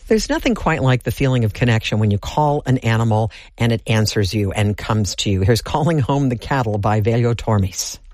There's nothing quite like the feeling of connection when you call an animal and it answers you and comes to you. Here's Calling Home the Cattle by Velho Tormes.